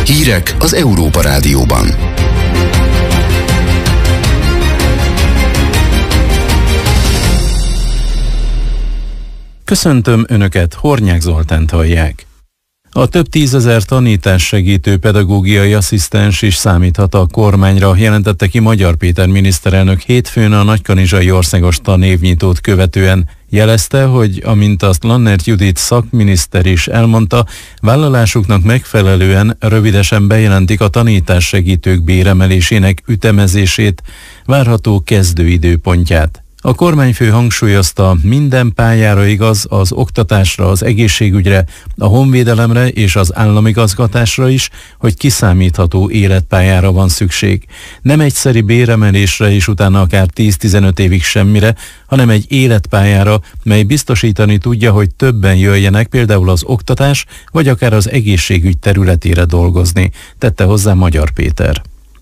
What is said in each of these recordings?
Hírek az Európa Rádióban. Köszöntöm Önöket, Hornyák Zoltánt hallják. A több tízezer tanítássegítő pedagógiai asszisztens is számíthat a kormányra, jelentette ki Magyar Péter miniszterelnök hétfőn a Nagykanizsai Országos Tanévnyitót követően. Jelezte, hogy amint azt Lannert Judit szakminiszter is elmondta, vállalásuknak megfelelően rövidesen bejelentik a tanítássegítők béremelésének ütemezését, várható kezdőidőpontját. A kormányfő hangsúlyozta, minden pályára igaz, az oktatásra, az egészségügyre, a honvédelemre és az államigazgatásra is, hogy kiszámítható életpályára van szükség. Nem egyszeri béremelésre és utána akár 10-15 évig semmire, hanem egy életpályára, mely biztosítani tudja, hogy többen jöjjenek például az oktatás vagy akár az egészségügy területére dolgozni, tette hozzá Magyar Péter.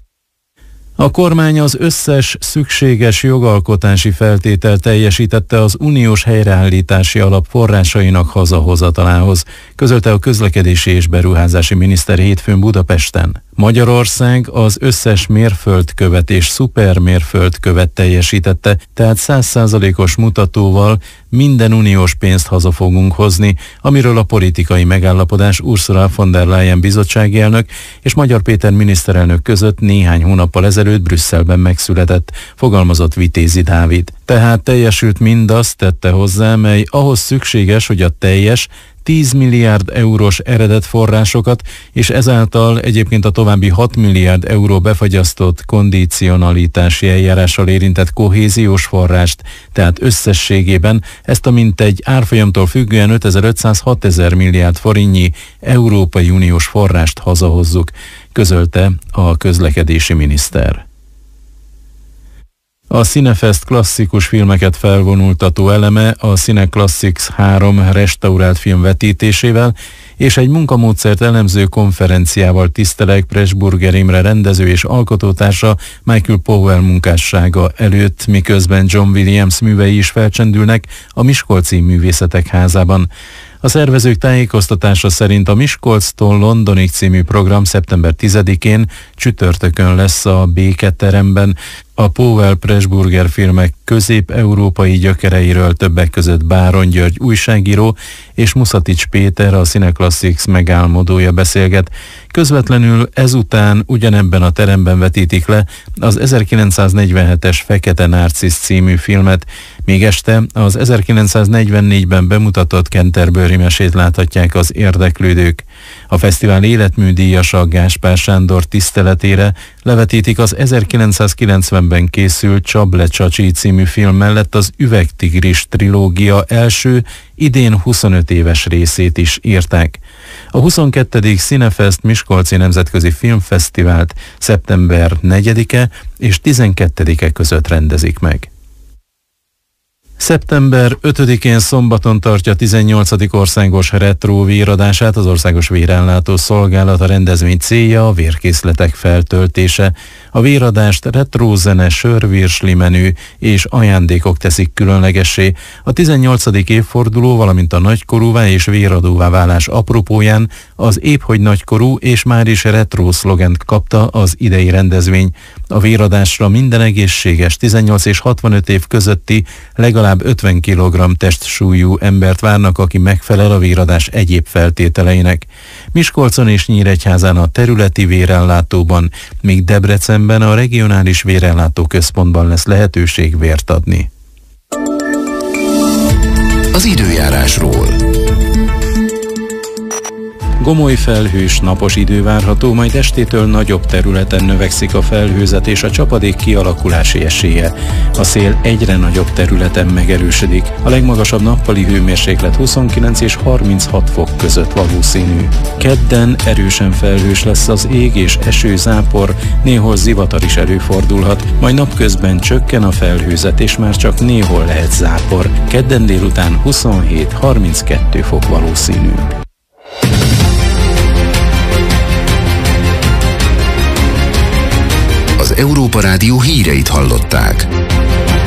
A kormány az összes szükséges jogalkotási feltételt teljesítette az uniós helyreállítási alap forrásainak hazahozatalához, közölte a közlekedési és beruházási miniszter hétfőn Budapesten. Magyarország az összes mérföldkövet és szupermérföldkövet teljesítette, tehát 100%-os mutatóval minden uniós pénzt haza fogunk hozni, amiről a politikai megállapodás Ursula von der Leyen bizottsági elnök és Magyar Péter miniszterelnök között néhány hónappal ezelőtt Brüsszelben megszületett, fogalmazott Vitézi Dávid. Tehát teljesült mindazt, tette hozzá, mely ahhoz szükséges, hogy a teljes 10 milliárd eurós eredetforrásokat, és ezáltal egyébként a további 6 milliárd euró befagyasztott kondicionalitási eljárással érintett kohéziós forrást, tehát összességében ezt a mintegy árfolyamtól függően 5500-6000 milliárd forintnyi Európai Uniós forrást hazahozzuk, közölte a közlekedési miniszter. A Cinefest klasszikus filmeket felvonultató eleme a Cineclassics 3 restaurált film vetítésével és egy munkamódszert elemző konferenciával tiszteleg Pressburger Imre rendező és alkotótársa Michael Powell munkássága előtt, miközben John Williams művei is felcsendülnek a Miskolci Művészetek Házában. A szervezők tájékoztatása szerint a Miskolctól Londonig című program szeptember 10-én csütörtökön lesz a Béketeremben. A Powell Pressburger filmek közép-európai gyökereiről többek között Báron György újságíró és Muszatics Péter, a Cineclassics megálmodója beszélget. Közvetlenül ezután ugyanebben a teremben vetítik le az 1947-es Fekete Narcisz című filmet, még este az 1944-ben bemutatott Canterbury mesét láthatják az érdeklődők. A fesztivál életműdíjasa Gáspár Sándor tiszteletére levetítik az 1990-ben készült Csable Csacsi című film mellett az Üvegtigris trilógia első, idén 25 éves részét is írták. A 22. Cinefest Miskolci Nemzetközi Filmfesztivált szeptember 4-e és 12-e között rendezik meg. Szeptember 5-én szombaton tartja 18. országos retro véradását az Országos Vérellátó Szolgálat. A rendezvény célja a vérkészletek feltöltése. A véradást retrózene, sörvirsli menü és ajándékok teszik különlegessé. A 18. évforduló, valamint a nagykorúvá és véradóvá válás apropóján az épphogy nagykorú és már is retro szlogent kapta az idei rendezvény. A véradásra minden egészséges 18 és 65 év közötti legalább 50 kg testsúlyú embert várnak, aki megfelel a véradás egyéb feltételeinek. Miskolcon és Nyíregyházán a területi vérellátóban, míg Debrecenben a regionális vérellátó központban lesz lehetőség vért adni. Az időjárásról. Gomoly felhős, napos idő várható, majd estétől nagyobb területen növekszik a felhőzet és a csapadék kialakulási esélye. A szél egyre nagyobb területen megerősödik. A legmagasabb nappali hőmérséklet 29 és 36 fok között valószínű. Kedden erősen felhős lesz az ég és esőzápor, néhol zivatar is előfordulhat, majd napközben csökken a felhőzet és már csak néhol lehet zápor. Kedden délután 27-32 fok valószínű. Az Európa Rádió híreit hallották.